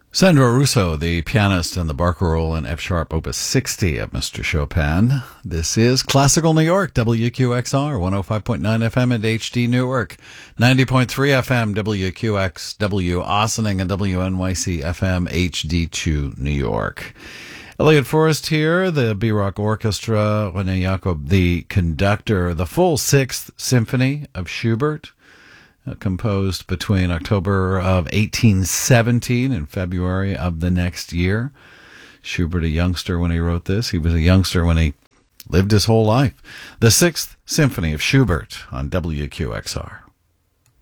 Sandro Russo, the pianist in the Barcarolle in F sharp opus 60 of Mr. Chopin. This is Classical New York, WQXR, 105.9 FM at HD Newark, 90.3 FM WQXW Ossining, and WNYC FM HD2 New York. Elliot Forrest here, the B-Rock Orchestra, René Jacob, the conductor, the full Sixth Symphony of Schubert, composed between October of 1817 and February of the next year. Schubert, a youngster when he wrote this. He was a youngster when he lived his whole life. The Sixth Symphony of Schubert on WQXR.